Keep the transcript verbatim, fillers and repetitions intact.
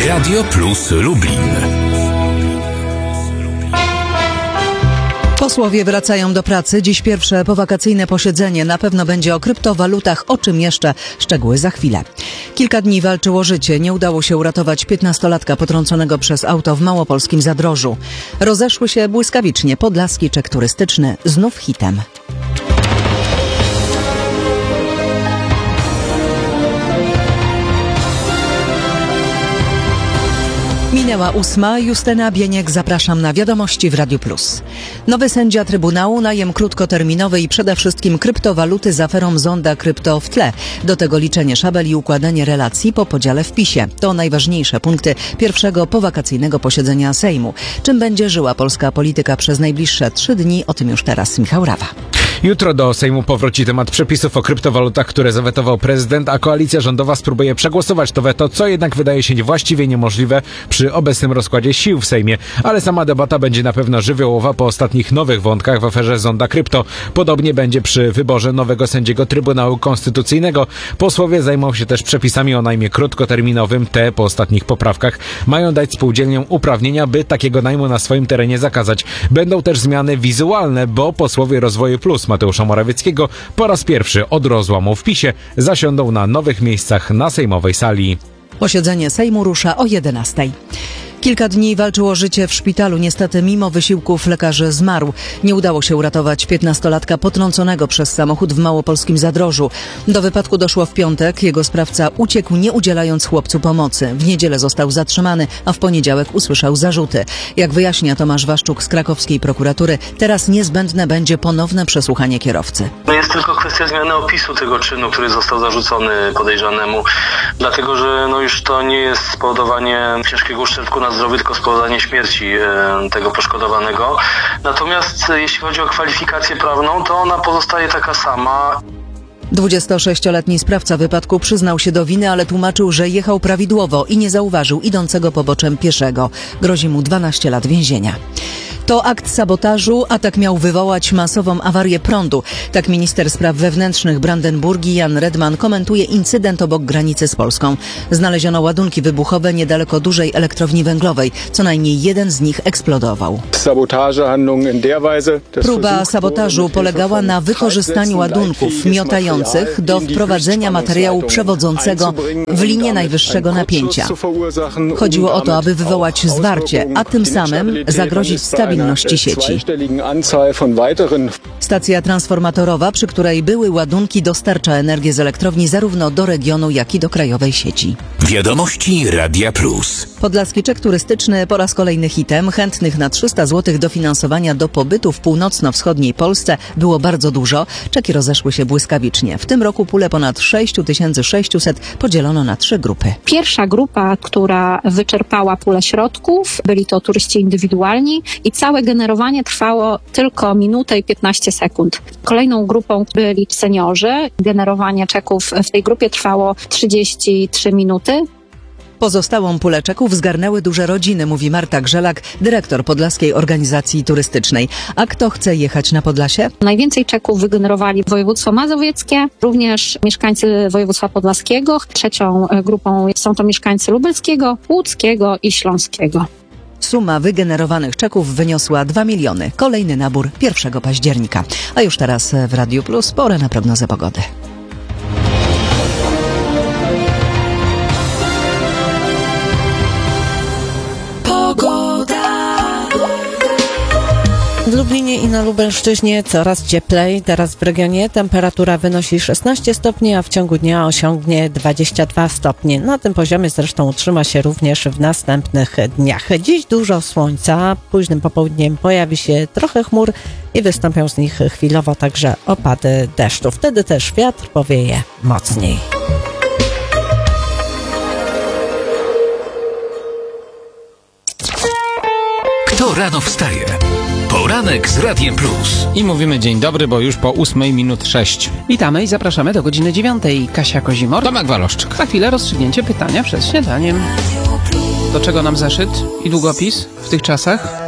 Radio Plus Lublin. Posłowie wracają do pracy. Dziś pierwsze powakacyjne posiedzenie. Na pewno będzie o kryptowalutach, o czym jeszcze. Szczegóły za chwilę. Kilka dni walczył o życie. Nie udało się uratować piętnastolatka potrąconego przez auto w małopolskim Zadrożu. Rozeszły się błyskawicznie. Podlaski czek turystyczny znów hitem. Minęła ósma. Justyna Bieniek, zapraszam na wiadomości w Radiu Plus. Nowy sędzia Trybunału, najem krótkoterminowy i przede wszystkim kryptowaluty z aferą Zonda Krypto w tle. Do tego liczenie szabel i układanie relacji po podziale w PiSie. To najważniejsze punkty pierwszego powakacyjnego posiedzenia Sejmu. Czym będzie żyła polska polityka przez najbliższe trzy dni? O tym już teraz Michał Rawa. Jutro do Sejmu powróci temat przepisów o kryptowalutach, które zawetował prezydent, a koalicja rządowa spróbuje przegłosować to weto, co jednak wydaje się właściwie niemożliwe przy obecnym rozkładzie sił w Sejmie. Ale sama debata będzie na pewno żywiołowa po ostatnich nowych wątkach w aferze Zonda Krypto. Podobnie będzie przy wyborze nowego sędziego Trybunału Konstytucyjnego. Posłowie zajmą się też przepisami o najmie krótkoterminowym. Te po ostatnich poprawkach mają dać spółdzielniom uprawnienia, by takiego najmu na swoim terenie zakazać. Będą też zmiany wizualne, bo posłowie Rozwoju Plus Mateusza Morawieckiego po raz pierwszy od rozłamu w PiSie zasiądą na nowych miejscach na sejmowej sali. Posiedzenie Sejmu rusza o jedenastej. Kilka dni walczył o życie w szpitalu. Niestety mimo wysiłków lekarzy zmarł. Nie udało się uratować piętnastolatka potrąconego przez samochód w małopolskim Zadrożu. Do wypadku doszło w piątek. Jego sprawca uciekł, nie udzielając chłopcu pomocy. W niedzielę został zatrzymany, a w poniedziałek usłyszał zarzuty. Jak wyjaśnia Tomasz Waszczuk z krakowskiej prokuratury, teraz niezbędne będzie ponowne przesłuchanie kierowcy. To jest tylko kwestia zmiany opisu tego czynu, który został zarzucony podejrzanemu. Dlatego, że no już to nie jest spowodowanie ciężkiego uszczerbku na zdrowiu, tylko spowodowanie śmierci e, tego poszkodowanego. Natomiast e, jeśli chodzi o kwalifikację prawną, to ona pozostaje taka sama. dwudziestosześcioletni sprawca wypadku przyznał się do winy, ale tłumaczył, że jechał prawidłowo i nie zauważył idącego poboczem pieszego. Grozi mu dwanaście lat więzienia. To akt sabotażu, atak miał wywołać masową awarię prądu. Tak minister spraw wewnętrznych Brandenburgii Jan Redman komentuje incydent obok granicy z Polską. Znaleziono ładunki wybuchowe niedaleko dużej elektrowni węglowej. Co najmniej jeden z nich eksplodował. Próba sabotażu polegała na wykorzystaniu ładunków miotających do wprowadzenia materiału przewodzącego w linię najwyższego napięcia. Chodziło o to, aby wywołać zwarcie, a tym samym zagrozić stabilności sieci. Stacja transformatorowa, przy której były ładunki, dostarcza energię z elektrowni zarówno do regionu, jak i do krajowej sieci. Wiadomości Radia Plus. Podlaski czek turystyczny po raz kolejny hitem. Chętnych na trzysta złotych dofinansowania do pobytu w północno-wschodniej Polsce było bardzo dużo. Czeki rozeszły się błyskawicznie. W tym roku pulę ponad sześć tysięcy sześćset podzielono na trzy grupy. Pierwsza grupa, która wyczerpała pulę środków, byli to turyści indywidualni i całe generowanie trwało tylko minutę i piętnaście sekund. Kolejną grupą byli seniorzy. Generowanie czeków w tej grupie trwało trzydzieści trzy minuty. Pozostałą pulę czeków zgarnęły duże rodziny, mówi Marta Grzelak, dyrektor Podlaskiej Organizacji Turystycznej. A kto chce jechać na Podlasie? Najwięcej czeków wygenerowali województwo mazowieckie, również mieszkańcy województwa podlaskiego. Trzecią grupą są to mieszkańcy lubelskiego, łódzkiego i śląskiego. Suma wygenerowanych czeków wyniosła dwa miliony. Kolejny nabór pierwszego października. A już teraz w Radiu Plus pora na prognozę pogody. W Lublinie i na Lubelszczyźnie coraz cieplej. Teraz w regionie temperatura wynosi szesnaście stopni, a w ciągu dnia osiągnie dwadzieścia dwa stopnie. Na tym poziomie zresztą utrzyma się również w następnych dniach. Dziś dużo słońca, późnym popołudniem pojawi się trochę chmur i wystąpią z nich chwilowo także opady deszczu. Wtedy też wiatr powieje mocniej. Kto rano wstaje? Poranek z Radiem Plus. I mówimy dzień dobry, bo już po ósmej minut sześć. Witamy i zapraszamy do godziny dziewiątej. Kasia Kozimor. Tomek Waloszczyk. Za chwilę rozstrzygnięcie pytania przed śniadaniem. Do czego nam zeszyt i długopis w tych czasach?